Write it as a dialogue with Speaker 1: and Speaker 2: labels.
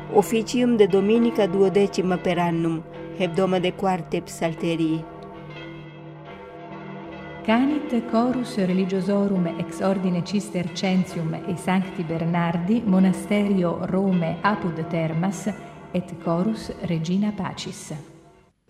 Speaker 1: officium de dominica 12 per annum, hebdomade quarte psalterii.
Speaker 2: Canit chorus religiosorum ex ordine Cistercensium e Sancti Bernardi, monasterio Rome apud Termas, et chorus Regina Pacis.